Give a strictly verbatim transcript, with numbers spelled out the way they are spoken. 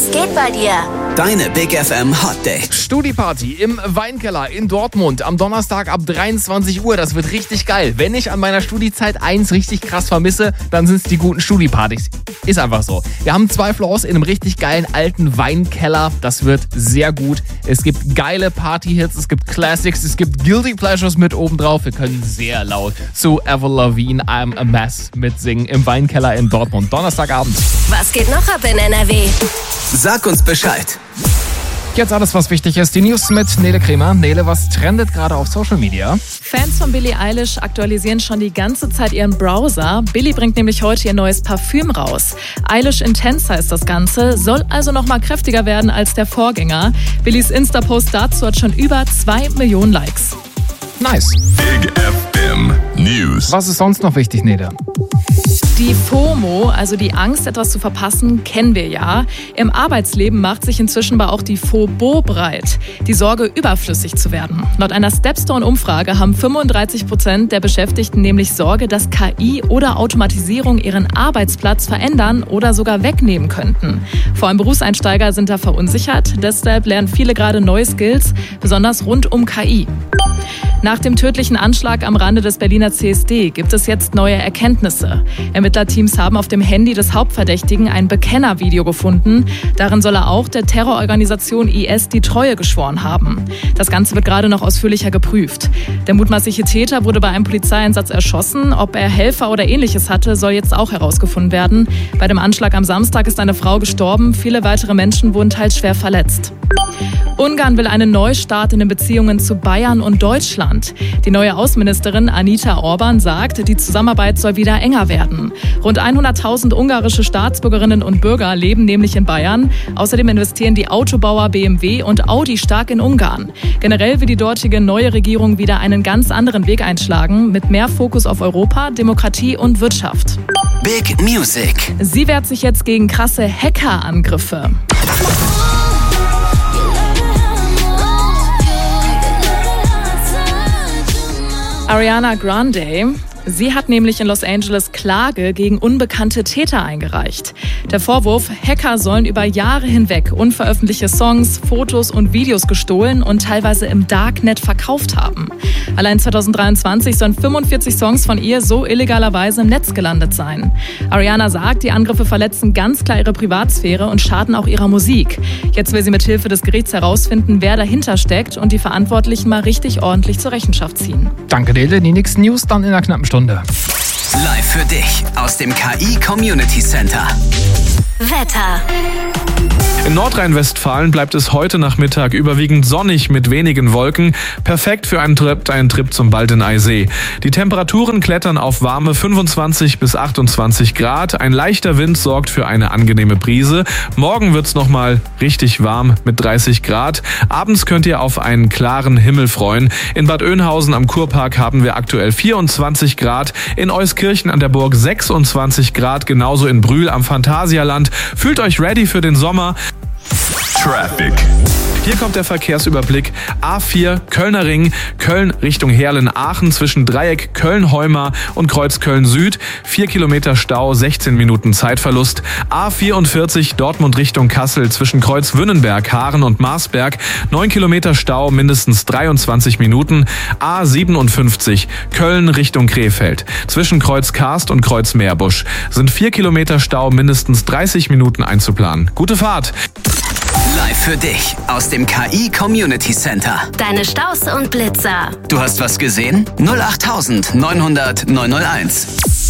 Was geht bei dir? Deine Big F M Hot Date. Studi-Party im Weinkeller in Dortmund am Donnerstag ab dreiundzwanzig Uhr. Das wird richtig geil. Wenn ich an meiner Studizeit eins richtig krass vermisse, dann sind es die guten Studi-Partys. Ist einfach so. Wir haben zwei Floors in einem richtig geilen alten Weinkeller. Das wird sehr gut. Es gibt geile Party-Hits, es gibt Classics, es gibt Guilty Pleasures mit obendrauf. Wir können sehr laut zu Avril Lavigne, I'm a Mess mitsingen im Weinkeller in Dortmund. Donnerstagabend. Was geht noch ab in N R W? Sag uns Bescheid. Jetzt alles, was wichtig ist. Die News mit Nele Kremer. Nele, was trendet gerade auf Social Media? Fans von Billie Eilish aktualisieren schon die ganze Zeit ihren Browser. Billie bringt nämlich heute ihr neues Parfüm raus. Eilish Intense heißt das Ganze, soll also noch mal kräftiger werden als der Vorgänger. Billies Insta-Post dazu hat schon über zwei Millionen Likes. Nice. Big F M News. Was ist sonst noch wichtig, Nele? Die FOMO, also die Angst, etwas zu verpassen, kennen wir ja. Im Arbeitsleben macht sich inzwischen aber auch die FOBO breit. Die Sorge, überflüssig zu werden. Laut einer Stepstone-Umfrage haben fünfunddreißig Prozent der Beschäftigten nämlich Sorge, dass K I oder Automatisierung ihren Arbeitsplatz verändern oder sogar wegnehmen könnten. Vor allem Berufseinsteiger sind da verunsichert. Deshalb lernen viele gerade neue Skills, besonders rund um K I. Nach dem tödlichen Anschlag am Rande des Berliner C S D gibt es jetzt neue Erkenntnisse. Ermittlerteams haben auf dem Handy des Hauptverdächtigen ein Bekennervideo gefunden. Darin soll er auch der Terrororganisation I S die Treue geschworen haben. Das Ganze wird gerade noch ausführlicher geprüft. Der mutmaßliche Täter wurde bei einem Polizeieinsatz erschossen. Ob er Helfer oder Ähnliches hatte, soll jetzt auch herausgefunden werden. Bei dem Anschlag am Samstag ist eine Frau gestorben. Viele weitere Menschen wurden teils schwer verletzt. Ungarn will einen Neustart in den Beziehungen zu Bayern und Deutschland. Die neue Außenministerin Anita Orban sagt, die Zusammenarbeit soll wieder enger werden. Rund hunderttausend ungarische Staatsbürgerinnen und Bürger leben nämlich in Bayern. Außerdem investieren die Autobauer B M W und Audi stark in Ungarn. Generell will die dortige neue Regierung wieder einen ganz anderen Weg einschlagen, mit mehr Fokus auf Europa, Demokratie und Wirtschaft. Big Music. Sie wehrt sich jetzt gegen krasse Hackerangriffe. Ariana Grande, sie hat nämlich in Los Angeles Klage gegen unbekannte Täter eingereicht. Der Vorwurf, Hacker sollen über Jahre hinweg unveröffentlichte Songs, Fotos und Videos gestohlen und teilweise im Darknet verkauft haben. Allein zweitausenddreiundzwanzig sollen fünfundvierzig Songs von ihr so illegalerweise im Netz gelandet sein. Ariana sagt, die Angriffe verletzen ganz klar ihre Privatsphäre und schaden auch ihrer Musik. Jetzt will sie mit Hilfe des Gerichts herausfinden, wer dahinter steckt und die Verantwortlichen mal richtig ordentlich zur Rechenschaft ziehen. Danke, Nele. Die nächsten News dann in einer knappen Stunde. Live für dich aus dem K I Community Center. Wetter. In Nordrhein-Westfalen bleibt es heute Nachmittag überwiegend sonnig mit wenigen Wolken. Perfekt für einen Trip, einen Trip zum Baldeneysee. Die Temperaturen klettern auf warme fünfundzwanzig bis achtundzwanzig Grad. Ein leichter Wind sorgt für eine angenehme Brise. Morgen wird's nochmal richtig warm mit dreißig Grad. Abends könnt ihr auf einen klaren Himmel freuen. In Bad Oeynhausen am Kurpark haben wir aktuell vierundzwanzig Grad. In Euskirchen an der Burg sechsundzwanzig Grad. Genauso in Brühl am Phantasialand. Fühlt euch ready für den Sommer. Traffic. Hier kommt der Verkehrsüberblick. A vier, Kölner Ring, Köln Richtung Heerlen-Aachen zwischen Dreieck Köln-Heumar und Kreuz Köln-Süd. Vier Kilometer Stau, sechzehn Minuten Zeitverlust. A vierundvierzig, Dortmund Richtung Kassel zwischen Kreuz Wünnenberg, Haaren und Marsberg. Neun Kilometer Stau, mindestens dreiundzwanzig Minuten. A siebenundfünfzig, Köln Richtung Krefeld zwischen Kreuz Karst und Kreuz Meerbusch. Sind vier Kilometer Stau, mindestens dreißig Minuten einzuplanen. Gute Fahrt! Live für dich aus dem K I Community Center. Deine Staus und Blitzer. Du hast was gesehen? null acht neunhundert neunhunderт neunhunderteins.